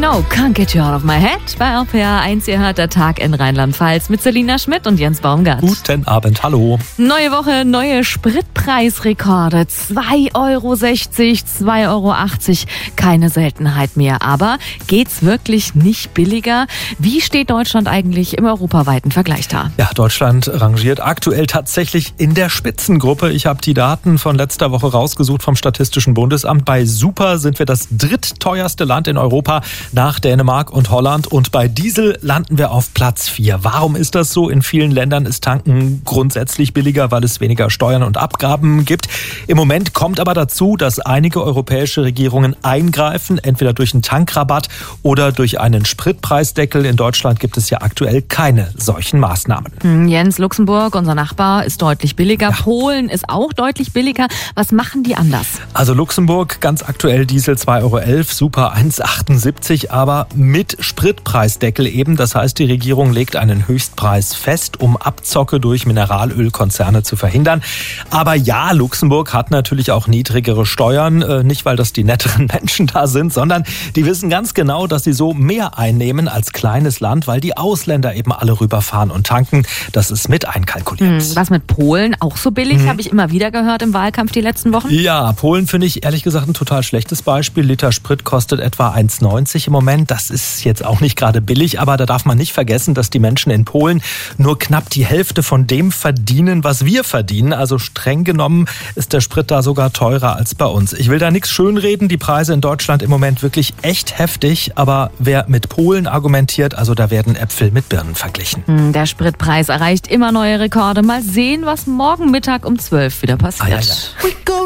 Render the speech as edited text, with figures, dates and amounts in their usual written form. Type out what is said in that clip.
Know, Can't Get You Out of My Head. Bei RPA 1, ihr hört der Tag in Rheinland-Pfalz mit Selina Schmidt und Jens Baumgart. Guten Abend, hallo. Neue Woche, neue Spritpreisrekorde. 2,60 Euro, 2,80 Euro. Keine Seltenheit mehr. Aber geht's wirklich nicht billiger? Wie steht Deutschland eigentlich im europaweiten Vergleich da? Ja, Deutschland rangiert aktuell tatsächlich in der Spitzengruppe. Ich habe die Daten von letzter Woche rausgesucht vom Statistischen Bundesamt. Bei Super sind wir das drittteuerste Land in Europa nach Dänemark und Holland. Und bei Diesel landen wir auf Platz 4. Warum ist das so? In vielen Ländern ist Tanken grundsätzlich billiger, weil es weniger Steuern und Abgaben gibt. Im Moment kommt aber dazu, dass einige europäische Regierungen eingreifen, entweder durch einen Tankrabatt oder durch einen Spritpreisdeckel. In Deutschland gibt es ja aktuell keine solchen Maßnahmen. Jens, Luxemburg, unser Nachbar, ist deutlich billiger. Ja. Polen ist auch deutlich billiger. Was machen die anders? Also Luxemburg, ganz aktuell Diesel 2,11 Euro, Super 1,78, aber mit Spritpreisdeckel eben. Das heißt, die Regierung legt einen Höchstpreis fest, um Abzocke durch Mineralölkonzerne zu verhindern. Aber ja, Luxemburg hat natürlich auch niedrigere Steuern. Nicht, weil das die netteren Menschen da sind, sondern die wissen ganz genau, dass sie so mehr einnehmen als kleines Land, weil die Ausländer eben alle rüberfahren und tanken. Das ist mit einkalkuliert. Was mit Polen? Auch so billig? Habe ich immer wieder gehört im Wahlkampf die letzten Wochen. Ja, Polen finde ich ehrlich gesagt ein total schlechtes Beispiel. Liter Sprit kostet etwa 1,90 im Moment. Das ist jetzt auch nicht gerade billig, aber da darf man nicht vergessen, dass die Menschen in Polen nur knapp die Hälfte von dem verdienen, was wir verdienen. Also streng genommen ist der Sprit da sogar teurer als bei uns. Ich will da nichts schönreden. Die Preise in Deutschland im Moment wirklich echt heftig. Aber wer mit Polen argumentiert, also da werden Äpfel mit Birnen verglichen. Der Spritpreis erreicht immer neue Rekorde. Mal sehen, was morgen Mittag um 12 wieder passiert. Ja.